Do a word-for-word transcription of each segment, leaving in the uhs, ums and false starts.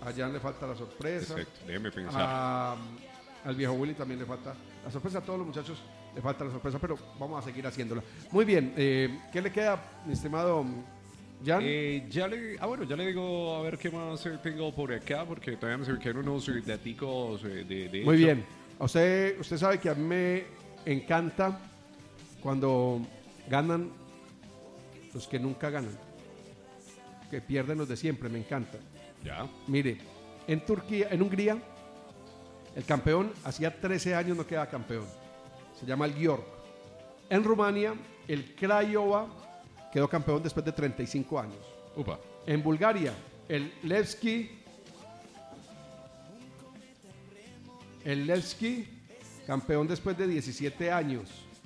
A Jan le falta la sorpresa. Perfecto, déjeme pensar. A, al viejo Willy también le falta la sorpresa. A todos los muchachos le falta la sorpresa, pero vamos a seguir haciéndola. Muy bien, eh, ¿qué le queda, mi estimado Jan? Eh, ya le, ah, bueno, ya le digo a ver qué más eh, tengo por acá, porque todavía me se me quedan unos eh, daticos eh, de, de Muy hecho. bien. Usted, usted sabe que a mí me encanta cuando ganan los que nunca ganan, que pierden los de siempre, me encanta. Ya. Mire, en Turquía, en Hungría, el campeón hacía trece años no queda campeón. Se llama el Győr. En Rumania, el Craiova quedó campeón después de treinta y cinco años. Upa. En Bulgaria, el Levski, el Levski, campeón después de diecisiete años.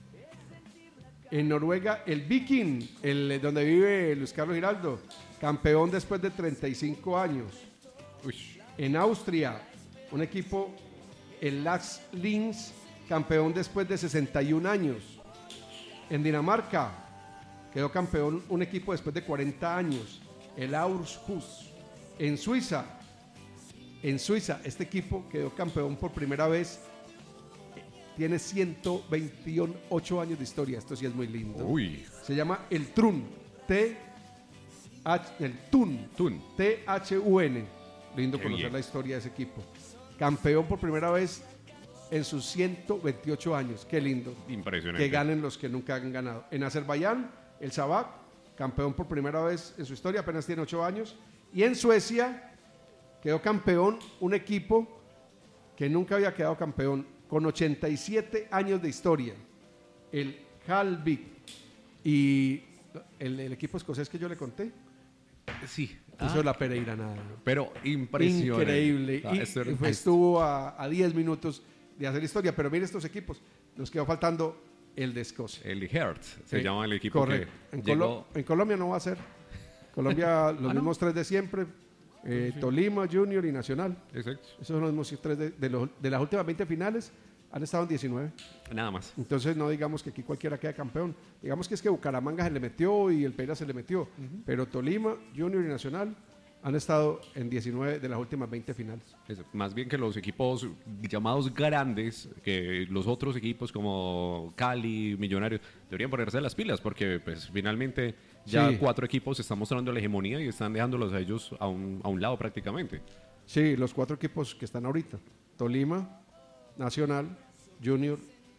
En Noruega, el Viking, el, donde vive Luis Carlos Giraldo, campeón después de treinta y cinco años. Uy. En Austria, un equipo, el Lax Linz, campeón después de sesenta y un años. En Dinamarca, quedó campeón un equipo después de cuarenta años, el Aarhus. En Suiza, en Suiza, este equipo quedó campeón por primera vez. Tiene ciento veintiocho años de historia. Esto sí es muy lindo. Uy. Se llama el Trun. T H, el Tun. Tun. T H U N. Lindo Qué conocer bien. la historia de ese equipo. Campeón por primera vez en sus ciento veintiocho años. Qué lindo. Impresionante. Que ganen los que nunca han ganado. En Azerbaiyán, el Sabak, campeón por primera vez en su historia, apenas tiene ocho años. Y en Suecia quedó campeón un equipo que nunca había quedado campeón, con ochenta y siete años de historia, el Halvik. Y el, el equipo escocés que yo le conté, Sí. puso Ah, la Pereira nada. pero impresionante. Increíble. Ah, Y, esto era- y fue- estuvo a, a diez minutos de hacer historia. Pero mire estos equipos, nos quedó faltando el de Escocia. El Hertz se Sí, llama el equipo correcto. que En, llegó. Colo- en Colombia no va a ser. Colombia, los Ah, ¿no? mismos tres de siempre. eh, Tolima, Junior y Nacional. Exacto. Esos son los mismos tres de, de los- de las últimas veinte finales. Han estado en diecinueve. Nada más. Entonces no digamos que aquí cualquiera queda campeón. Digamos que es que Bucaramanga se le metió y el Pereira se le metió. Pero Tolima, Junior y Nacional han estado en diecinueve de las últimas veinte finales. Eso, más bien que los equipos llamados grandes, que los otros equipos como Cali, Millonarios, deberían ponerse las pilas porque pues finalmente ya Sí. cuatro equipos están mostrando la hegemonía y están dejándolos a ellos a un, a un lado prácticamente. Sí, los cuatro equipos que están ahorita. Tolima, Nacional, Junior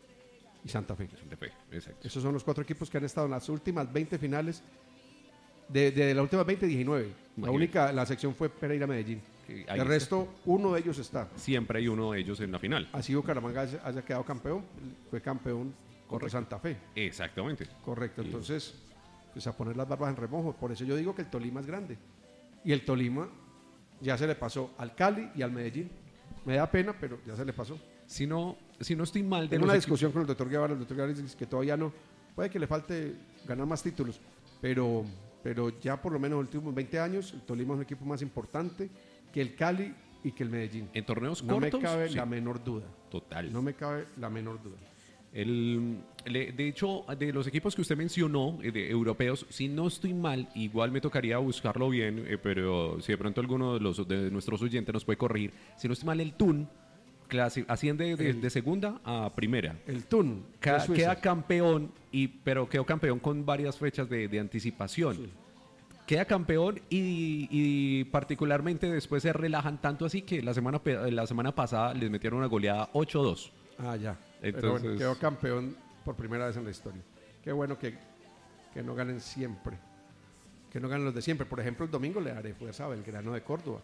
y Santa Fe. De fe, exacto. Esos son los cuatro equipos que han estado en las últimas veinte finales. De, de las últimas veinte, diecinueve. La Imagínate. única, la sección fue Pereira Medellín. Sí, ahí El está. resto, uno de ellos está. Siempre hay uno de ellos en la final. Así Bucaramanga haya, haya quedado campeón, fue campeón contra Correcto. Santa Fe. Exactamente. Correcto, entonces, pues a poner las barbas en remojo. Por eso yo digo que el Tolima es grande. Y el Tolima ya se le pasó al Cali y al Medellín. Me da pena, pero ya se le pasó. Si no, si no estoy mal de Tengo los una equipos- discusión con el doctor Guevara. El doctor Guevara dice que todavía no. Puede que le falte ganar más títulos, pero, pero ya por lo menos en los últimos veinte años, el Tolima es un equipo más importante que el Cali y que el Medellín. en torneos No cortos. me cabe sí, la menor duda. total. No me cabe la menor duda. El, le- de hecho, de los equipos que usted mencionó, eh, de europeos, si no estoy mal, igual me tocaría buscarlo bien, eh, pero si de pronto alguno de, los, de nuestros oyentes nos puede corregir, si no estoy mal, el Thun clasi- asciende de, de segunda a primera. El Thun de Ca- Suiza. queda campeón, y, pero quedó campeón con varias fechas de, de anticipación. Sí. Queda campeón y, y particularmente después se relajan tanto así que la semana, pe- la semana pasada les metieron una goleada ocho dos. Ah, ya. Pero Entonces- bueno, quedó campeón por primera vez en la historia. Qué bueno que, que no ganen siempre. Que no ganen los de siempre. Por ejemplo, el domingo le daré fuerza a Belgrano de Córdoba.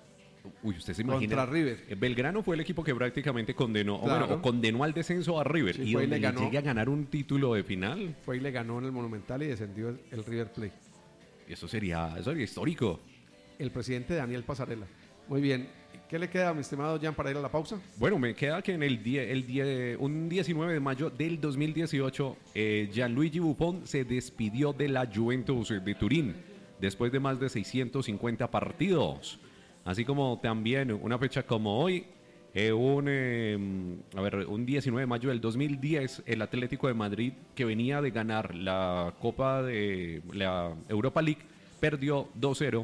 Uy, usted se Contra imagina. River. Eh, Belgrano fue el equipo que prácticamente condenó, o Claro. bueno, o condenó al descenso a River. Sí, y fue y donde le le ganó. llegue a ganar un título de final, Fue y le ganó en el Monumental y descendió el, el River Plate. eso sería, eso sería histórico. El presidente Daniel Pasarela. Muy bien. ¿Qué le queda, mi estimado Jan, para ir a la pausa? Bueno, me queda que en el día, el día, un diecinueve de mayo del dos mil dieciocho, eh, Gianluigi Buffon se despidió de la Juventus de Turín después de más de seiscientos cincuenta partidos. Así como también una fecha como hoy, eh, un, eh, a ver, un diecinueve de mayo del dos mil diez, el Atlético de Madrid, que venía de ganar la Copa de la Europa League, perdió dos cero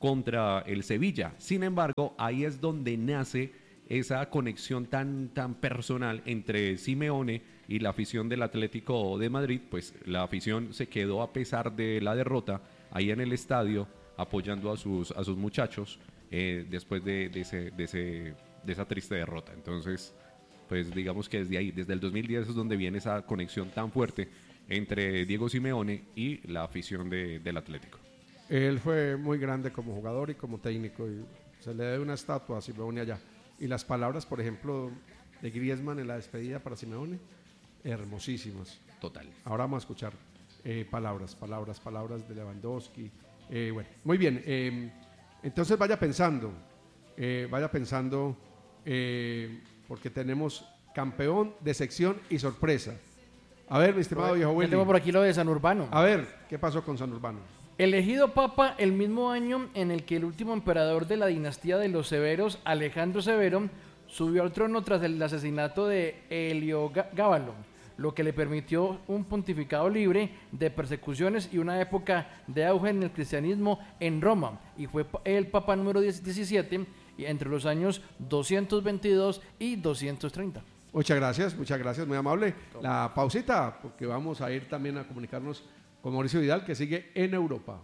contra el Sevilla. Sin embargo, ahí es donde nace esa conexión tan, tan personal entre Simeone y la afición del Atlético de Madrid. Pues la afición se quedó a pesar de la derrota ahí en el estadio apoyando a sus, a sus muchachos eh, después de, de, ese, de, ese, de esa triste derrota. Entonces, pues digamos que desde ahí, desde el dos mil diez es donde viene esa conexión tan fuerte entre Diego Simeone y la afición de, del Atlético. Él fue muy grande como jugador y como técnico, y se le debe una estatua a Simeone allá. Y las palabras, por ejemplo, de Griezmann en la despedida para Simeone, hermosísimas. Total. Ahora vamos a escuchar eh, palabras, palabras, palabras de Lewandowski. Eh, bueno, muy bien. Eh, entonces vaya pensando, eh, vaya pensando, eh, porque tenemos campeón de sección y sorpresa. A ver, mi estimado viejo Willy. Tengo por aquí lo de San Urbano. A ver, ¿qué pasó con San Urbano? Elegido papa el mismo año en el que el último emperador de la dinastía de los Severos, Alejandro Severo, subió al trono tras el asesinato de Heliogábalo, lo que le permitió un pontificado libre de persecuciones y una época de auge en el cristianismo en Roma, y fue el papa número diecisiete entre los años doscientos veintidós y doscientos treinta. Muchas gracias, muchas gracias, muy amable. La pausita, porque vamos a ir también a comunicarnos con Mauricio Vidal, que sigue en Europa.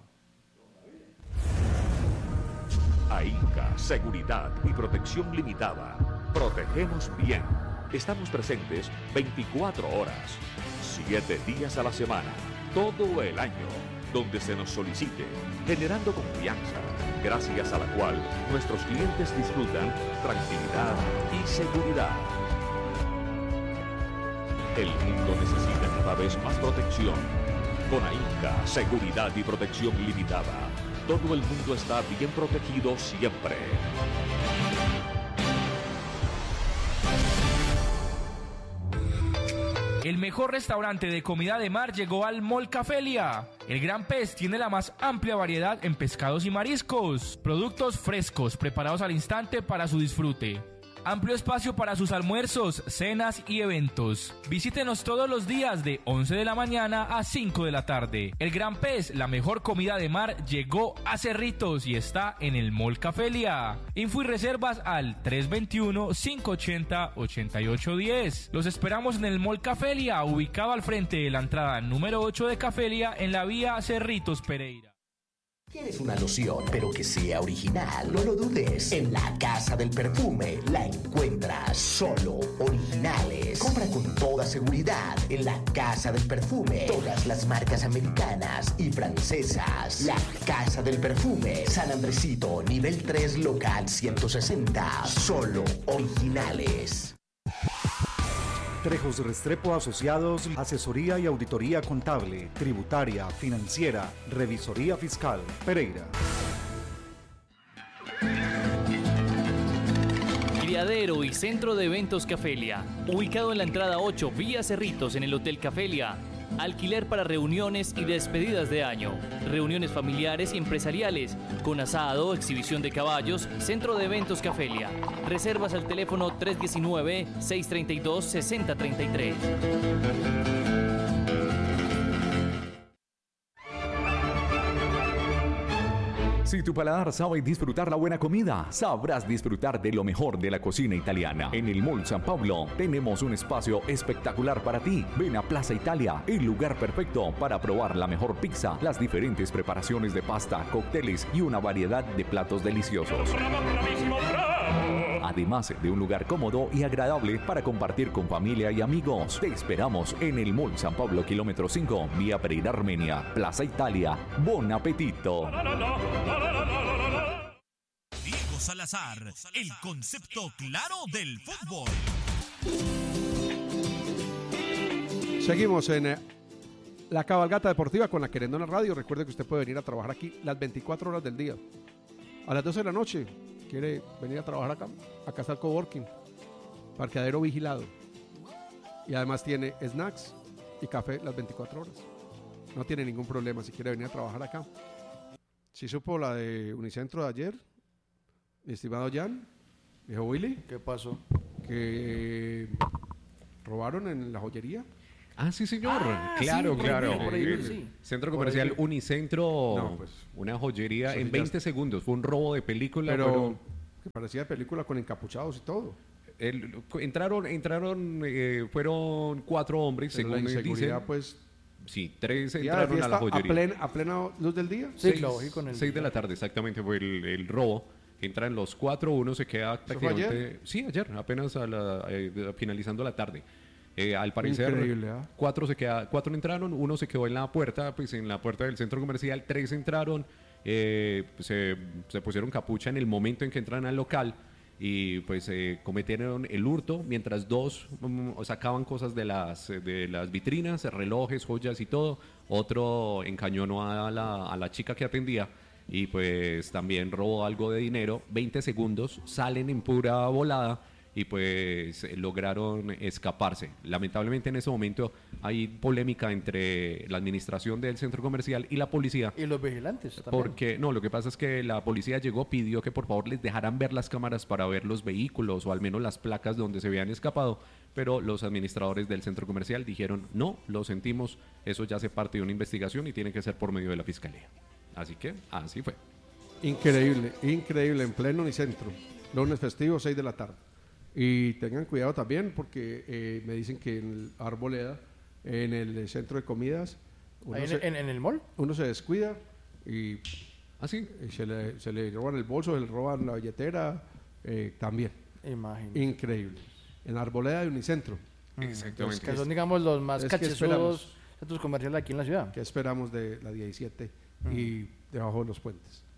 AINCA, Seguridad y Protección Limitada. Protegemos bien. Estamos presentes veinticuatro horas, siete días a la semana, todo el año, donde se nos solicite, generando confianza, gracias a la cual nuestros clientes disfrutan tranquilidad y seguridad. El mundo necesita cada vez más protección. Con AINCA, Seguridad y Protección Limitada, todo el mundo está bien protegido siempre. El mejor restaurante de comida de mar llegó al Mall Cafelia. El Gran Pez tiene la más amplia variedad en pescados y mariscos. Productos frescos, preparados al instante para su disfrute. Amplio espacio para sus almuerzos, cenas y eventos. Visítenos todos los días de once de la mañana a cinco de la tarde. El Gran Pez, la mejor comida de mar, llegó a Cerritos y está en el Mall Cafelia. Info y reservas al tres dos uno, cinco ocho cero, ocho ocho uno cero. Los esperamos en el Mall Cafelia, ubicado al frente de la entrada número ocho de Cafelia en la vía Cerritos Pereira. ¿Quieres una loción, pero que sea original? No lo dudes. En la Casa del Perfume la encuentras. Solo originales. Compra con toda seguridad en la Casa del Perfume. Todas las marcas americanas y francesas. La Casa del Perfume. San Andresito, nivel tres, local ciento sesenta. Solo originales. Trejos Restrepo Asociados, asesoría y auditoría contable, tributaria, financiera, revisoría fiscal, Pereira. Criadero y Centro de Eventos Cafelia, ubicado en la entrada ocho, vía Cerritos, en el Hotel Cafelia. Alquiler para reuniones y despedidas de año, reuniones familiares y empresariales, con asado, exhibición de caballos, Centro de Eventos Cafelia. Reservas al teléfono tres uno nueve, seis tres dos, seis cero tres tres. Si tu paladar sabe disfrutar la buena comida, sabrás disfrutar de lo mejor de la cocina italiana. En el Mall San Pablo tenemos un espacio espectacular para ti. Ven a Plaza Italia, el lugar perfecto para probar la mejor pizza, las diferentes preparaciones de pasta, cócteles y una variedad de platos deliciosos. Además de un lugar cómodo y agradable para compartir con familia y amigos. Te esperamos en el Mall San Pablo, kilómetro cinco, vía Pereira, Armenia, Plaza Italia. ¡Bon apetito! Diego Salazar, el concepto claro del fútbol. Seguimos en eh, la cabalgata deportiva con la Querendona Radio. Recuerde que usted puede venir a trabajar aquí las veinticuatro horas del día. A las doce de la noche, ¿quiere venir a trabajar acá? Acá está el coworking, parqueadero vigilado. Y además tiene snacks y café las veinticuatro horas. No tiene ningún problema si quiere venir a trabajar acá. Si supo la de Unicentro de ayer, mi estimado Jan, dijo Willy. ¿Qué pasó? Que robaron en la joyería. Ah, sí, señor. Ah, claro, sí, por ahí claro. vi, por ahí vi, sí. Centro Por comercial ahí vi. Unicentro, No, pues, una joyería eso en sí ya veinte está. segundos. Fue un robo de película, Pero pero que parecía película con encapuchados y todo. el- entraron, entraron, eh, fueron cuatro hombres, Pero la según inseguridad, dicen. pues, Sí, tres día de entraron a fiesta la a joyería. plena, a plena luz del día. Sí, claro, y con el- seis de la tarde, exactamente, fue el, el robo. Entran los cuatro, uno se queda fue prácticamente... ayer? Sí, ayer, apenas a la- eh, finalizando la tarde. Eh, al parecer, Increíble, ¿ah? cuatro, se queda, cuatro entraron, uno se quedó en la puerta, pues en la puerta del centro comercial, tres entraron, eh, se, se pusieron capucha en el momento en que entran al local y pues eh, cometieron el hurto, mientras dos mm, sacaban cosas de las, de las vitrinas, relojes, joyas y todo. Otro encañonó a la, a la chica que atendía y pues también robó algo de dinero. veinte segundos, salen en pura volada y pues eh, lograron escaparse. Lamentablemente en ese momento hay polémica entre la administración del centro comercial y la policía. Y los vigilantes también. Porque, no, lo que pasa es que la policía llegó, pidió que por favor les dejaran ver las cámaras para ver los vehículos o al menos las placas donde se habían escapado, pero los administradores del centro comercial dijeron, no, lo sentimos, eso ya hace parte de una investigación y tiene que ser por medio de la fiscalía. Así que, así fue. Increíble, increíble, en pleno Unicentro. Lunes festivo, seis de la tarde. Y tengan cuidado también porque eh, me dicen que en el Arboleda, en el centro de comidas, uno, Ahí en, se, en- en el mall. uno se descuida y, Así. y se, le, se le roban el bolso, se le roban la billetera, eh, también. Imagínate. Increíble. En Arboleda de Unicentro. Exactamente. Que son, digamos, los más Es que cachezudos esperamos. centros comerciales aquí en la ciudad. ¿Qué esperamos de la diecisiete y debajo de los puentes?